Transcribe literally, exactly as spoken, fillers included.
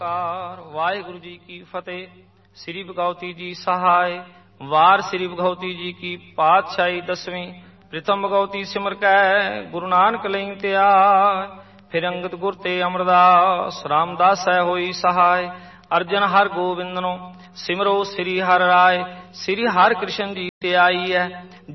ਵਾਹਿਗੁਰੂ ਜੀ ਕੀ ਫਤਿਹ। ਸ੍ਰੀ ਭਗਉਤੀ ਜੀ ਸਹਾਇ। ਵਾਰ ਸ੍ਰੀ ਭਗਉਤੀ ਜੀ ਕੀ ਪਾਤਸ਼ਾਹੀ ਦਸਵੀਂ। ਪ੍ਰਿਥਮ ਭਗਉਤੀ ਸਿਮਰ ਕੈ ਗੁਰੂ ਨਾਨਕ ਲਈ ਧਿਆਇ। ਫਿਰ ਅੰਗਦ ਗੁਰ ਤੇ ਅਮਰਦਾਸ ਰਾਮਦਾਸ ਹੈ ਹੋਈ ਸਹਾਇ। ਅਰਜਨ ਹਰ ਗੋਬਿੰਦਨੋ ਸਿਮਰੋ ਸ੍ਰੀ ਹਰਿ ਰਾਇ। ਸ੍ਰੀ ਹਰਿ ਕ੍ਰਿਸ਼ਨ ਜੀ ਤੇ ਆਈ ਹੈ